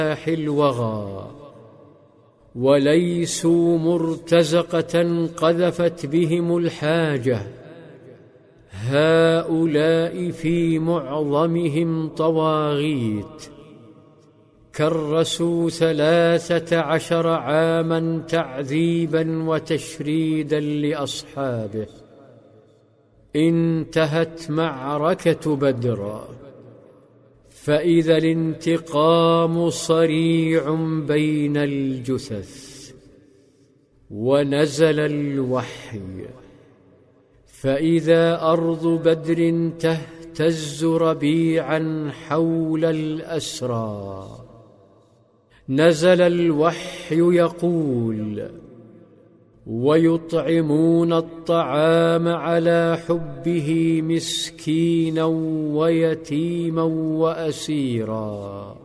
الوغى، وليسوا مرتزقة قذفت بهم الحاجة. هؤلاء في معظمهم طواغيت، كرسوا 13 عاما تعذيبا وتشريدا لأصحابه. انتهت معركة بدر، فإذا الانتقام صريع بين الجثث. ونزل الوحي، فإذا أرض بدر تهتز ربيعا حول الأسرى. نزل الوحي يقول: ويطعمون الطعام على حبه مسكينا ويتيما وأسيرا.